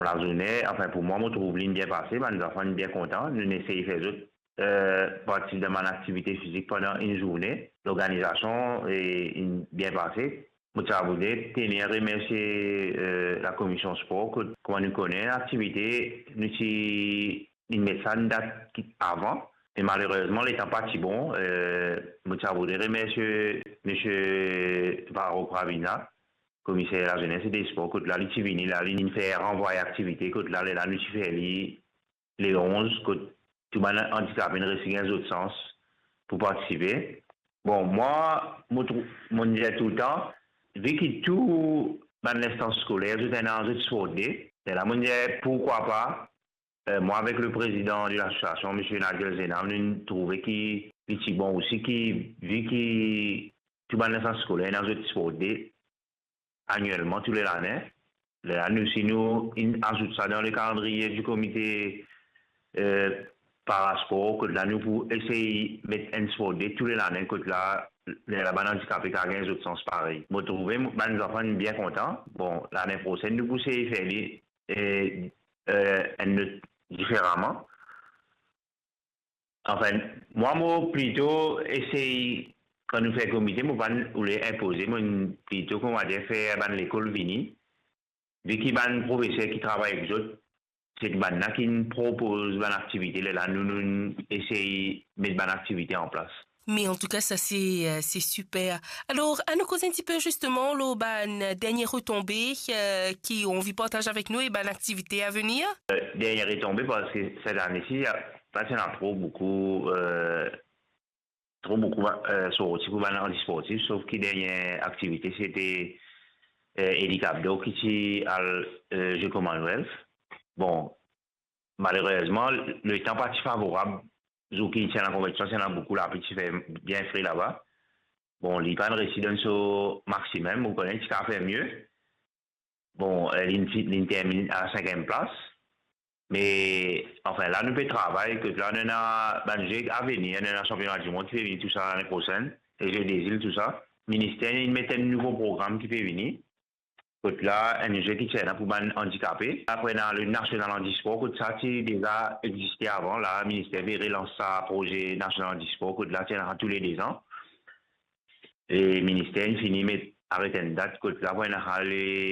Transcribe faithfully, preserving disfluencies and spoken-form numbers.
La journée, enfin pour moi, je trouve l'île bien passée, ben, nous enfants bien contents. Nous essayons de faire autres, euh, partie de mon activité physique pendant une journée. L'organisation est une- bien passée. Je voudrais tenir à remercier euh, la commission sport, que, comme nous connaît l'activité, nous sommes une médecine date qui- avant. Et malheureusement, l'état pas si bon. Euh, je voudrais remercier M. Varro Pravina, commissaire de la jeunesse et des sports, que là, il venu, là, il fait renvoyer activité, que là, là, nous fait les les onze, que tout le monde handicapé, nous reçu dans autres sens pour participer. Bon, moi, je trouve, je disais tout le temps, vu que tout, dans l'instance scolaire, je suis dans un sport D, et là, je disais, pourquoi pas, euh, moi, avec le président de l'association, M. Nagel Zenam, nous trouvons qu'il est bon aussi, qui, vu que tout dans l'instance scolaire, dans un sport D, annuellement, tous les années. Là, nous, si nous ajoutons ça dans le calendrier du comité euh, parasport, que là, nous pouvons essayer de mettre un sport dès tous les années, que là, la banane handicapée a un autre sens pareil. Moi, je trouve que nos enfants sont bien contents. Bon, l'année prochaine, nous pouvons essayer de faire euh, euh, différemment. Enfin, moi, moi, plutôt, essayer, quand nous faisons comité, moi, on les imposer, moi, plutôt qu'on va dire faire dans l'école Vini. Vu qu'il y a un professeur qui travaille avec eux, c'est que qui nous propose une activité, là, nous, nous essayons de mettre une activité en place. Mais en tout cas, ça, c'est euh, c'est super. Alors, à nous causer un petit peu, justement, là, ben, dernière retombée euh, qui on vit partage avec nous et ben, l'activité à venir. Euh, dernière retombée, parce que cette année-ci, il y a trop beaucoup, euh, trop beaucoup euh, sortis pour les sportifs, sauf que la dernière activité, c'était euh, Hélicabdo qui est à euh, Jeux Commonwealth. Bon, malheureusement, le temps pas si favorable. Zouki tient la compétition, il y en a beaucoup là, qui fait bien frais là-bas. Bon, il pas de résidence au maximum, vous connaissez, qui a fait mieux. Bon, il termine à la cinquième place. Mais, enfin, là, nous pouvons travailler, que là, nous avons un jeu à venir, nous avons un championnat du monde qui peut venir tout ça l'année prochaine, les Jeux des îles, tout ça. Le ministère, il met un nouveau programme qui peut venir. Donc là, un jeu qui tient là pour les handicapés. Après, dans le national handisport, que ça, c'est déjà existé avant. Là, le ministère va relancer un projet national handisport, que là, c'est tous les deux ans. Et le ministère, il finit, mais arrête une date, que là, on a les